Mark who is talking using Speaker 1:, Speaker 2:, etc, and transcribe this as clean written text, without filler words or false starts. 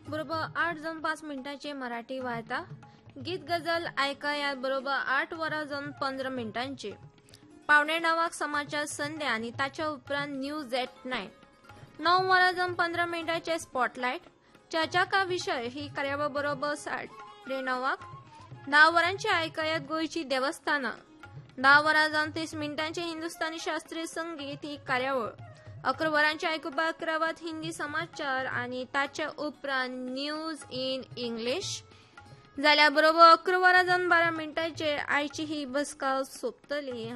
Speaker 1: बरोबर 8 जावन 5 मिनिटांची मराठी वार्ता गीत गजल ऐकायात बरोबर 8 वरां जावन 15 मिनिटांची 8:45 समाचार संध्या आणि ताच्या उपरांत न्यूज एट 9 वरां जावन 15 मिनिटांचे स्पॉटलाइट चर्चा का विषय ही कार्यावळ बरोबर 9:30 10 वरांची ऐकायात गोयची देवस्थानां 10 वरां जावन 30 मिनिटांचे हिंदुस्थानी शास्त्रीय संगीत ही कार्यावळ 11 वरांची आयकुपाक रावत हिंदी समाचार आणि ताच्या उपरांत न्यूज इन इंग्लिश जाल्यार बरोबर 11 वरां जावन 12 मिनिटांचेर आयची ही बसका सोंपतली।